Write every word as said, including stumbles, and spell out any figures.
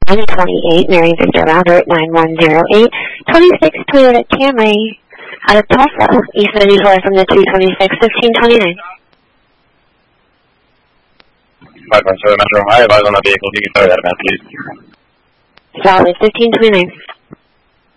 one twenty-eight, Mary Victor Robert, nine one zero eight, twenty-six Toyota Camry, out of Tulsa, East ninety-four from the two twenty-six, fifteen twenty-nine. five one seven Metro High, advise on the vehicle, you can start that event, please. Solid, fifteen twenty-nine.